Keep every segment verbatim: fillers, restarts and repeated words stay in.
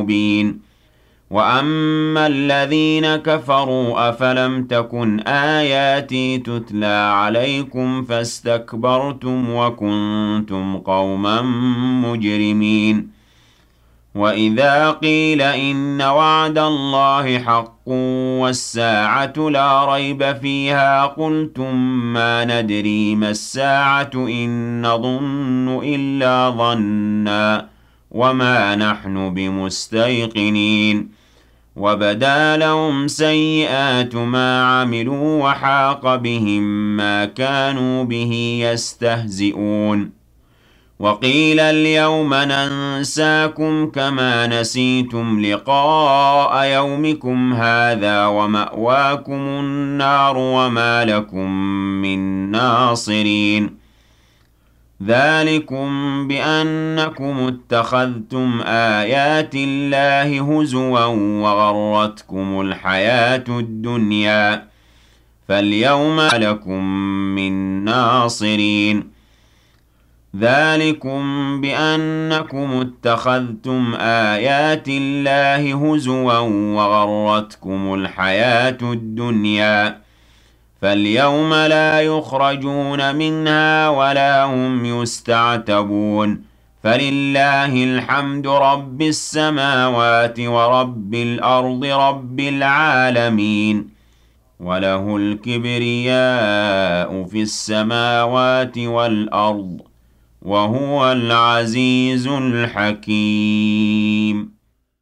مبين وَأَمَّا الَّذِينَ كَفَرُوا أَفَلَمْ تَكُنْ آيَاتِي تُتْلَى عَلَيْكُمْ فَاسْتَكْبَرْتُمْ وَكُنْتُمْ قَوْمًا مُجْرِمِينَ وَإِذَا قِيلَ إِنَّ وَعْدَ اللَّهِ حَقٌّ وَالسَّاعَةُ لَا رَيْبَ فِيهَا قُلْتُم مَّا نَدْرِي مَا السَّاعَةُ إِن نَّظُنُّ إِلَّا ظَنًّا وَمَا نَحْنُ بِمُسْتَيْقِنِينَ وَبَدَا لَهُمْ سَيِّئَاتُ مَا عَمِلُوا وَحَاقَ بِهِم مَّا كَانُوا بِهِ يَسْتَهْزِئُونَ وَقِيلَ الْيَوْمَ نَنسَاكُمْ كَمَا نَسِيتُمْ لِقَاءَ يَوْمِكُمْ هَٰذَا وَمَأْوَاكُمُ النَّارُ وَمَا لَكُم مِّن نَّاصِرِينَ ذَٰلِكُم بِأَنَّكُمُ اتَّخَذْتُمْ آيَاتِ اللَّهِ هُزُوًا وَغَرَّتْكُمُ الْحَيَاةُ الدُّنْيَا فَالْيَوْمَ مَا لَكُم مِّن نَّاصِرِينَ ذَٰلِكُم بِأَنَّكُمُ اتَّخَذْتُمْ آيَاتِ اللَّهِ هُزُوًا وَغَرَّتْكُمُ الْحَيَاةُ الدُّنْيَا فَالْيَوْمَ لَا يُخْرَجُونَ مِنْهَا وَلَا هُمْ يُسْتَعْتَبُونَ فَلِلَّهِ الْحَمْدُ رَبِّ السَّمَاوَاتِ وَرَبِّ الْأَرْضِ رَبِّ الْعَالَمِينَ وَلَهُ الْكِبْرِيَاءُ فِي السَّمَاوَاتِ وَالْأَرْضِ وَهُوَ الْعَزِيزُ الْحَكِيمُ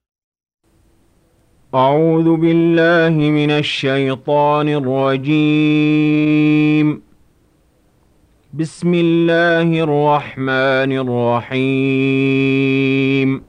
أعوذ بالله من الشيطان الرجيم بسم الله الرحمن الرحيم